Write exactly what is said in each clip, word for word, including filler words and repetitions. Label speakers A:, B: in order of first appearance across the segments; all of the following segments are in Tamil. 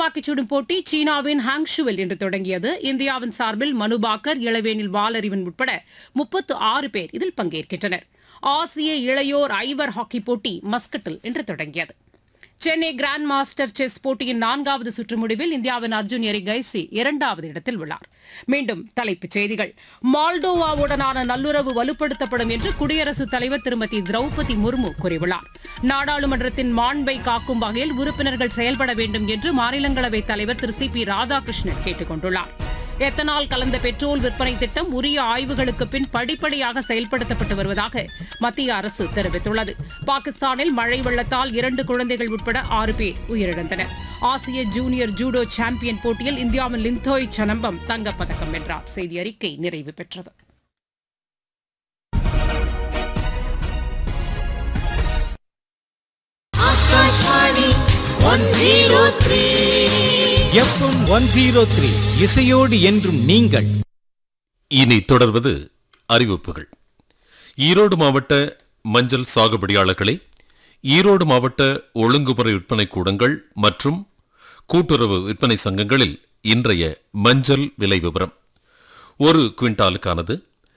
A: துப்பாக்கிச் சுடும் போட்டி சீனாவின் ஹாங்ஷுவில் இன்று தொடங்கியது. இந்தியாவின் சார்பில் மனுபாக்கர், இளவேனில் வாலறிவன் உட்பட முப்பத்து ஆறு பேர் இதில் பங்கேற்கின்றனர். ஆசிய இளையோர் ஐவர் ஹாக்கி போட்டி மஸ்கட்டில் இன்று தொடங்கியது. சென்னை கிராண்ட் மாஸ்டர் செஸ் போட்டியின் நான்காவது சுற்று முடிவில் இந்தியாவின் அர்ஜுன் எரிகைசி இரண்டாவது இடத்தில் உள்ளார். மீண்டும் தலைப்புச் செய்திகள். மால்டோவாவுடனான நல்லுறவு வலுப்படுத்தப்படும் என்று குடியரசுத் தலைவர் திருமதி திரௌபதி முர்மு கூறியுள்ளார். நாடாளுமன்றத்தின் மாண்பை காக்கும் வகையில் உறுப்பினர்கள் செயல்பட வேண்டும் என்று மாநிலங்களவைத் தலைவர் திரு சி பி ராதாகிருஷ்ணன் கேட்டுக் கொண்டுள்ளார். எத்தனால் கலந்த பெட்ரோல் விற்பனை திட்டம் உரிய ஆய்வுகளுக்கு பின் படிப்படியாக செயல்படுத்தப்பட்டு வருவதாக மத்திய அரசு தெரிவித்துள்ளது. பாகிஸ்தானில் மழை வெள்ளத்தால் இரண்டு குழந்தைகள் உட்பட ஆறு பேர் உயிரிழந்தனர். ஆசிய ஜூனியர் ஜூடோ சாம்பியன் போட்டியில் இந்தியாவின் லிந்தோய் சனம்பம் தங்கப்பதக்கம் வென்றார். செய்தி அறிக்கை நிறைவு பெற்றது.
B: எஃப்எம் ஒன் ஜீரோ த்ரீ இசையோடு என்றும் நீங்கள்.
C: இனி தொடர்வது அறிவிப்புகள். ஈரோடு மாவட்ட மஞ்சள் சாகுபடியாளர்களே, ஈரோடு மாவட்ட ஒழுங்குமுறை விற்பனை கூடங்கள் மற்றும் கூட்டுறவு விற்பனை சங்கங்களில் இன்றைய மஞ்சள் விலை விவரம். ஒரு குவிண்டாலுக்கானது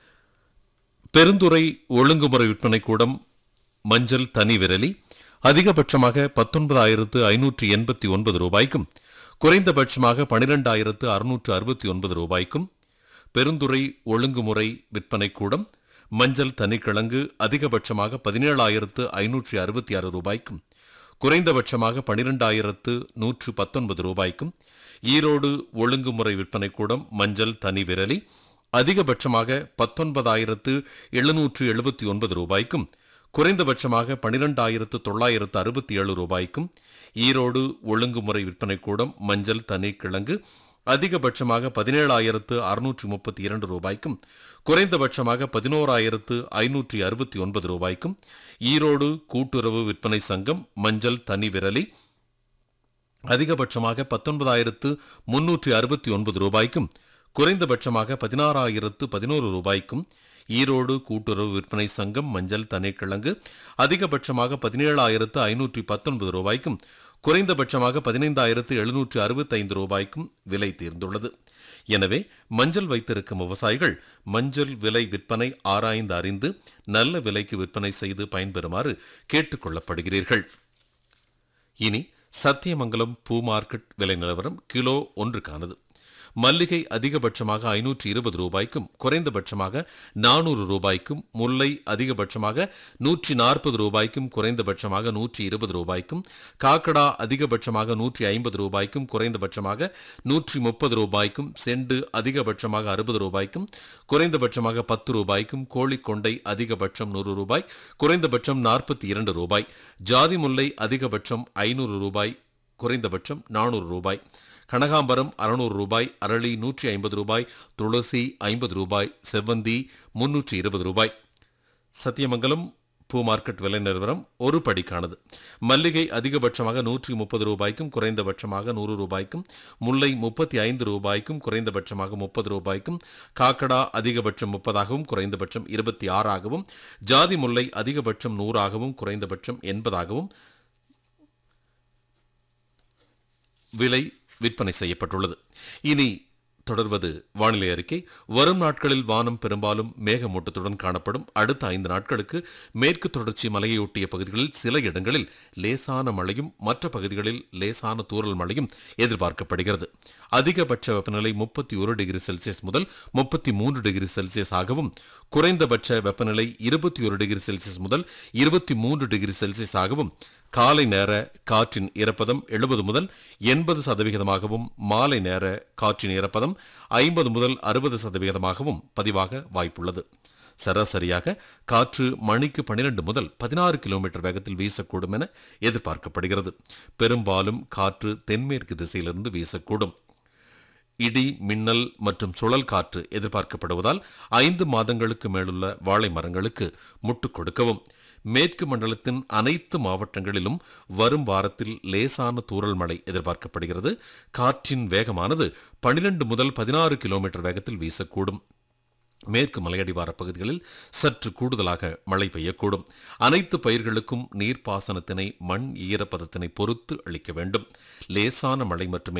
C: பெருந்துறை ஒழுங்குமுறை விற்பனை கூடம் மஞ்சள் தனி விரலி அதிகபட்சமாக பத்தொன்பதாயிரத்து ஐநூற்று எண்பத்தி ஒன்பது ரூபாய்க்கும் குறைந்தபட்சமாக பனிரெண்டாயிரத்து அறுநூற்று அறுபத்தி ஒன்பது ரூபாய்க்கும், பெருந்துறை ஒழுங்குமுறை விற்பனை கூடம் மஞ்சள் தனிக்கிழங்கு அதிகபட்சமாக பதினேழாயிரத்து ஐநூற்று அறுபத்தி ஆறு ரூபாய்க்கும் குறைந்தபட்சமாக பனிரெண்டாயிரத்து நூற்று பத்தொன்பது ரூபாய்க்கும், ஈரோடு ஒழுங்குமுறை விற்பனை கூடம் மஞ்சள் தனி விரலி அதிகபட்சமாக பத்தொன்பதாயிரத்து எழுநூற்று எழுபத்தி ஒன்பது ரூபாய்க்கும் குறைந்தபட்சமாக பனிரெண்டாயிரத்து தொள்ளாயிரத்து அறுபத்தி ஏழு ரூபாய்க்கும், ஈரோடு ஒழுங்குமுறை விற்பனை கூடம் மஞ்சள் தனி கிழங்கு அதிகபட்சமாக பதினேழாயிரத்து அறுநூற்று முப்பத்தி இரண்டு ரூபாய்க்கும் குறைந்தபட்சமாக பதினோராயிரத்து ஐநூற்றி அறுபத்தி ஒன்பது ரூபாய்க்கும், ஈரோடு கூட்டுறவு விற்பனை சங்கம் மஞ்சள் தனி விரலி அதிகபட்சமாக பத்தொன்பதாயிரத்து முன்னூற்றி அறுபத்தி ஒன்பது ரூபாய்க்கும் குறைந்தபட்சமாக பதினாறாயிரத்து பதினோரு ரூபாய்க்கும், ஈரோடு கூட்டுறவு விற்பனை சங்கம் மஞ்சள் தனிக்கிழங்கு அதிகபட்சமாக பதினேழாயிரத்து ஐநூற்றி பத்தொன்பது ரூபாய்க்கும் குறைந்தபட்சமாக பதினைந்தாயிரத்து எழுநூற்று அறுபத்தி ஐந்து ரூபாய்க்கும் விலை தீர்ந்துள்ளது. எனவே மஞ்சள் வைத்திருக்கும் விவசாயிகள் மஞ்சள் விலை விற்பனை ஆராய்ந்து அறிந்து நல்ல விலைக்கு விற்பனை செய்து பயன்பெறுமாறு கேட்டுக் கொள்ளப்படுகிறீர்கள். இனி சத்தியமங்கலம் பூ மார்க்கெட் விலை நிலவரம் கிலோ ஒன்றுக்கானது. மல்லிகை அதிகபட்சமாக ஐநூற்று இருபது ரூபாய்க்கும் குறைந்தபட்சமாக நானூறு ரூபாய்க்கும், முல்லை அதிகபட்சமாக நூற்றி நாற்பது ரூபாய்க்கும் குறைந்தபட்சமாக நூற்றி இருபது ரூபாய்க்கும், காக்கடா அதிகபட்சமாக நூற்றி ஐம்பது ரூபாய்க்கும் குறைந்தபட்சமாக நூற்றி முப்பது ரூபாய்க்கும், செண்டு அதிகபட்சமாக அறுபது ரூபாய்க்கும் குறைந்தபட்சமாக பத்து ரூபாய்க்கும், கோழிக்கொண்டை அதிகபட்சம் நூறு ரூபாய் குறைந்தபட்சம் நாற்பத்தி இரண்டு ரூபாய், ஜாதி முல்லை அதிகபட்சம் ஐநூறு ரூபாய் குறைந்தபட்சம் நானூறு ரூபாய், கனகாம்பரம் அறுநூறு ரூபாய், அரளி நூற்றி ஐம்பது ரூபாய், துளசி ஐம்பது ரூபாய், செவ்வந்தி முன்னூற்றி இருபது ரூபாய். சத்தியமங்கலம் பூ மார்க்கெட் விலை நிலவரம் ஒரு படிக்கானது. மல்லிகை அதிகபட்சமாக நூற்றி முப்பது ரூபாய்க்கும் குறைந்தபட்சமாக நூறு ரூபாய்க்கும், முல்லை முப்பத்தி ஐந்து ரூபாய்க்கும் குறைந்தபட்சமாக முப்பது ரூபாய்க்கும், காக்கடா அதிகபட்சம் முப்பதாகவும் குறைந்தபட்சம் இருபத்தி ஆறாகவும், ஜாதி முல்லை அதிகபட்சம் நூறாகவும் குறைந்தபட்சம் எண்பதாகவும் விலை விற்பனை செய்யப்பட்டுள்ளது. இனி தொடர்வது வானிலை அறிக்கை. வரும் நாட்களில் வானம் பெரும்பாலும் மேகமூட்டத்துடன் காணப்படும். அடுத்த ஐந்து நாட்களுக்கு மேற்கு தொடர்ச்சி மலையொட்டிய பகுதிகளில் சில இடங்களில் லேசான மழையும் மற்ற பகுதிகளில் லேசான தூறல் மழையும் எதிர்பார்க்கப்படுகிறது. அதிகபட்ச வெப்பநிலை முப்பத்தி ஒரு டிகிரி செல்சியஸ் முதல் முப்பத்தி மூன்று டிகிரி செல்சியஸ் ஆகவும், குறைந்தபட்ச வெப்பநிலை இருபத்தி ஒரு டிகிரி செல்சியஸ் முதல் இருபத்தி மூன்று டிகிரி செல்சியஸ் ஆகவும், காலை நேர காற்றின் ஈரப்பதம் எழுபது முதல் எண்பது சதவிகிதமாகவும், மாலை நேர காற்றின் ஈரப்பதம் ஐம்பது முதல் அறுபது சதவிகிதமாகவும் பதிவாக வாய்ப்புள்ளது. சராசரியாக காற்று மணிக்கு பனிரெண்டு முதல் பதினாறு கிலோமீட்டர் வேகத்தில் வீசக்கூடும் என எதிர்பார்க்கப்படுகிறது. பெரும்பாலும் காற்று தென்மேற்கு திசையிலிருந்து வீசக்கூடும். இடி, மின்னல் மற்றும் சுழல் காற்று எதிர்பார்க்கப்படுவதால் ஐந்து மாதங்களுக்கு மேலுள்ள வாழை மரங்களுக்கு முட்டுக் கொடுக்கவும். மேற்கு மண்டலத்தின் அனைத்து மாவட்டங்களிலும் வரும் வாரத்தில் லேசான தூறல் மழை எதிர்பார்க்கப்படுகிறது. காற்றின் வேகமானது பனிரெண்டு முதல் பதினாறு கிலோமீட்டர் வேகத்தில் வீசக்கூடும். மேற்கு மலையடிவார பகுதிகளில் சற்று கூடுதலாக மழை பெய்யக்கூடும். அனைத்து பயிர்களுக்கும் நீர்ப்பாசனத்தினை மண் ஈரப்பதத்தினை பொறுத்து அளிக்க வேண்டும். லேசான மழை மட்டுமே